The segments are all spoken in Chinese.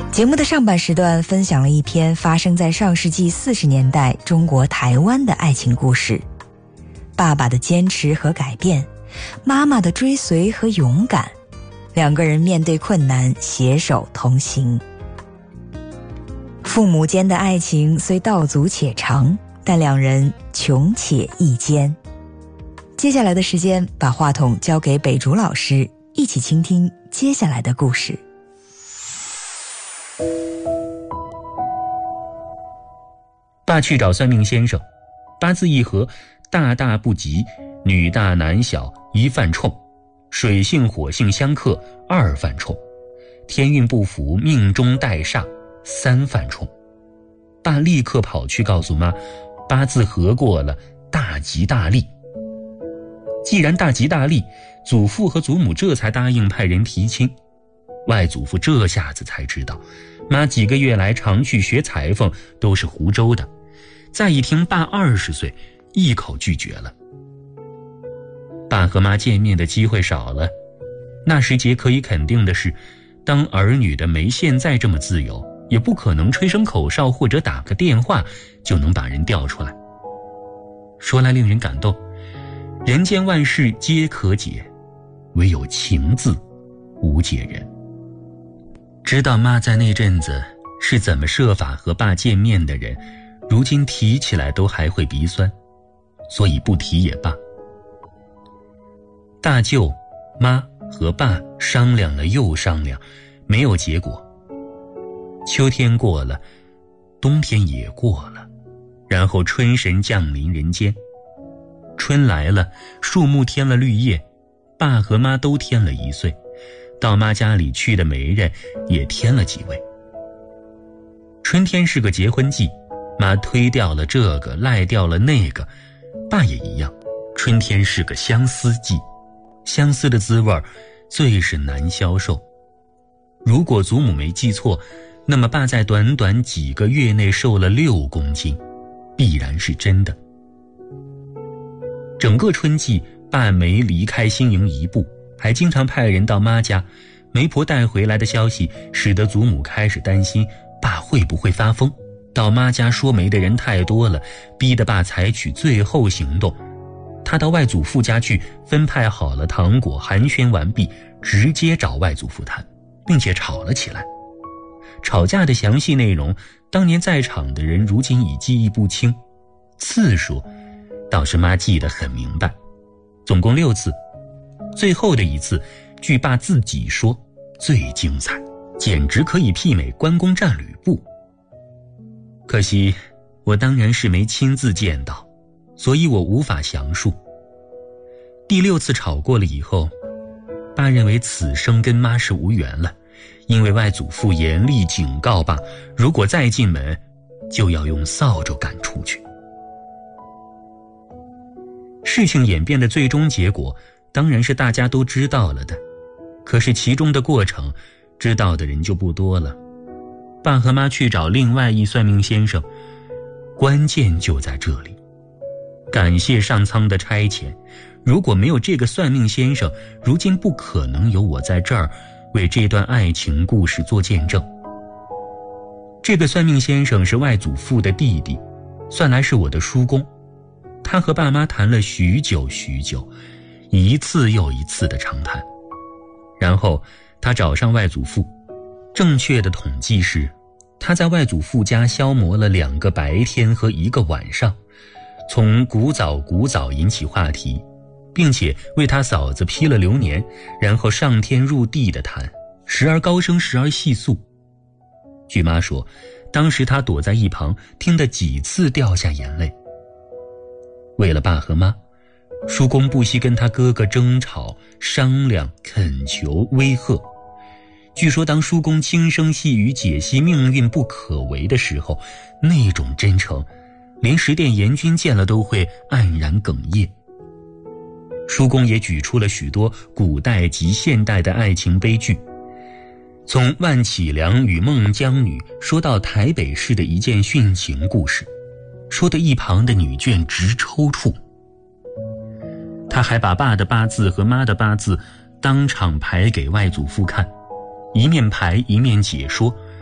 节目的上半时段分享了一篇发生在上世纪40年代中国台湾的爱情故事，爸爸的坚持和改变，妈妈的追随和勇敢，两个人面对困难携手同行。父母间的爱情虽道阻且长，但两人穷且益坚。接下来的时间，把话筒交给北竹老师，一起倾听接下来的故事。 爸去找算命先生，八字一合，大大不吉，女大男小，一犯冲，水性火性相克，二犯冲，天运不符，命中带煞，三犯冲。爸立刻跑去告诉妈，八字合过了，大吉大利。既然大吉大利，祖父和祖母这才答应派人提亲。外祖父这下子才知道，妈几个月来常去学裁缝，都是湖州的。再一听爸20岁，一口拒绝了。爸和妈见面的机会少了，那时节可以肯定的是，当儿女的没现在这么自由，也不可能吹声口哨或者打个电话就能把人调出来。说来令人感动，人间万事皆可解，唯有情字无解人。知道妈在那阵子是怎么设法和爸见面的人，如今提起来都还会鼻酸，所以不提也罢。大舅、妈和爸商量了又商量，没有结果。秋天过了，冬天也过了，然后春神降临人间。春来了，树木添了绿叶，爸和妈都添了1岁，到妈家里去的媒人也添了几位。春天是个结婚季，妈推掉了这个，赖掉了那个，爸也一样。春天是个相思季，相思的滋味最是难消受。如果祖母没记错，那么爸在短短几个月内瘦了6公斤，必然是真的。整个春季，爸没离开新营一步，还经常派人到妈家。媒婆带回来的消息使得祖母开始担心爸会不会发疯。到妈家说媒的人太多了，逼得爸采取最后行动。他到外祖父家去，分派好了糖果，寒暄完毕，直接找外祖父谈，并且吵了起来。吵架的详细内容，当年在场的人如今已记忆不清，次数倒是妈记得很明白，总共6次。最后的一次，据爸自己说最精彩，简直可以媲美关公战吕布。可惜我当然是没亲自见到，所以我无法详述。第6次吵过了以后，爸认为此生跟妈是无缘了，因为外祖父严厉警告爸，如果再进门就要用扫帚赶出去。事情演变的最终结果当然是大家都知道了的，可是其中的过程知道的人就不多了。爸和妈去找另外一算命先生，关键就在这里。感谢上苍的差遣，如果没有这个算命先生，如今不可能有我在这儿为这段爱情故事做见证。这个算命先生是外祖父的弟弟，算来是我的叔公。他和爸妈谈了许久许久，一次又一次的长谈。然后他找上外祖父，正确的统计是，他在外祖父家消磨了2个白天和1个晚上，从古早引起话题，并且为他嫂子批了流年，然后上天入地的谈，时而高声，时而细诉。据妈说，当时他躲在一旁，听得几次掉下眼泪。为了爸和妈，叔公不惜跟他哥哥争吵、商量、恳求、威吓。据说当叔公轻声细语解析命运不可为的时候，那种真诚，连十殿阎君见了都会黯然哽咽。叔公也举出了许多古代及现代的爱情悲剧，从万绮良与孟姜女说到台北市的一件殉情故事，说的一旁的女眷直抽搐。他还把爸的八字和妈的八字当场排给外祖父看，一面排一面解说，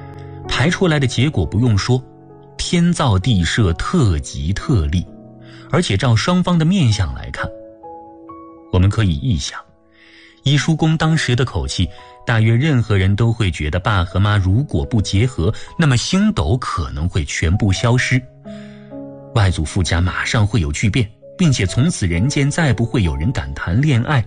排出来的结果不用说，天造地设，特吉特利。而且照双方的面相来看，我们可以臆想，依叔公当时的口气，大约任何人都会觉得爸和妈如果不结合，那么星斗可能会全部消失，外祖父家马上会有巨变，并且从此人间再不会有人敢谈恋爱。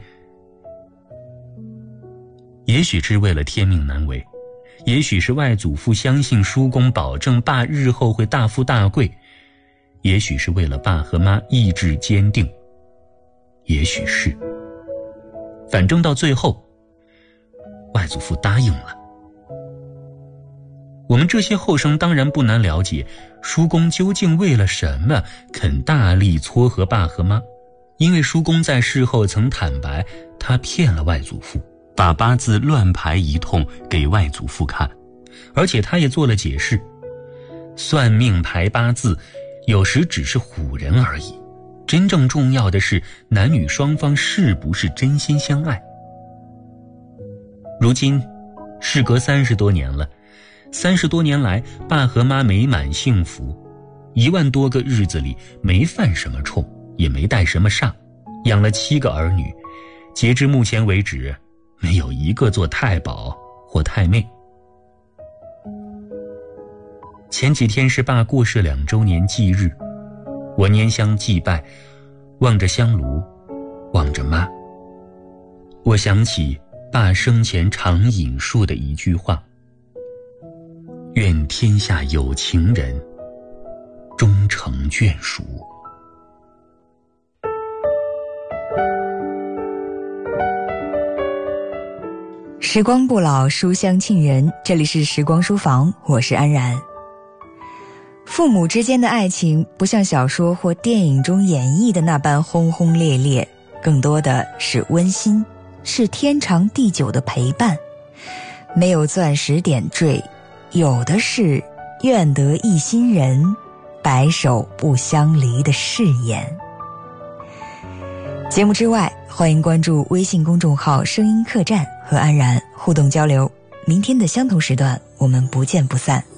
也许是为了天命难违，也许是外祖父相信叔公保证爸日后会大富大贵，也许是为了爸和妈意志坚定，也许是，反正到最后，外祖父答应了。我们这些后生当然不难了解，叔公究竟为了什么肯大力撮合爸和妈，因为叔公在事后曾坦白，他骗了外祖父，把八字乱排一通给外祖父看，而且他也做了解释，算命排八字有时只是唬人而已，真正重要的是男女双方是不是真心相爱。如今事隔30多年了，30多年来爸和妈美满幸福，1万多个日子里没犯什么冲，也没带什么煞，养了7个儿女，截至目前为止没有一个做太保或太妹。前几天是爸过世2周年忌日，我拈香祭拜，望着香炉，望着妈，我想起爸生前常引述的一句话：愿天下有情人终成眷属。 时光不老，书香沁人，这里是时光书房，我是安然。父母之间的爱情不像小说或电影中演绎的那般轰轰烈烈，更多的是温馨，是天长地久的陪伴。没有钻石点缀，有的是愿得一心人，白首不相离的誓言。节目之外，欢迎关注微信公众号声音客栈和安然互动交流。明天的相同时段，我们不见不散。